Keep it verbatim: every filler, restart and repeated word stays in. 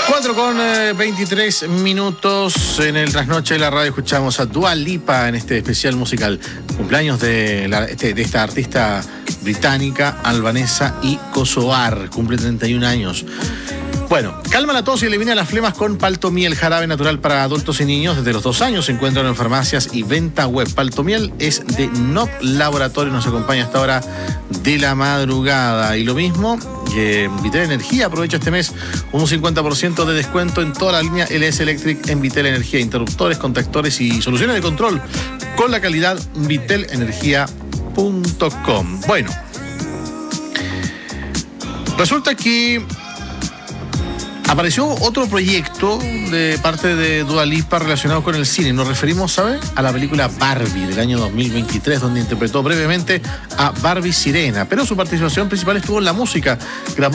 cuatro con veintitrés minutos en el Trasnoche de la Radio. Escuchamos a Dua Lipa en este especial musical. Cumpleaños de, la, este, de esta artista británica, albanesa y kosovar. Cumple treinta y un años. Bueno, calma la tos y elimina las flemas con Paltomiel, jarabe natural para adultos y niños. Desde los dos años se encuentran en farmacias y venta web. Paltomiel es de N O P Laboratorio, nos acompaña hasta ahora de la madrugada. Y lo mismo que Vitel Energía, aprovecha este mes un cincuenta por ciento de descuento en toda la línea L S Electric en Vitel Energía. Interruptores, contactores y soluciones de control con la calidad vitel energía punto com. Bueno, resulta que apareció otro proyecto de parte de Dua Lipa relacionado con el cine. Nos referimos, ¿sabe?, a la película Barbie del año dos mil veintitrés, donde interpretó brevemente a Barbie Sirena, pero su participación principal estuvo en la música. Grabó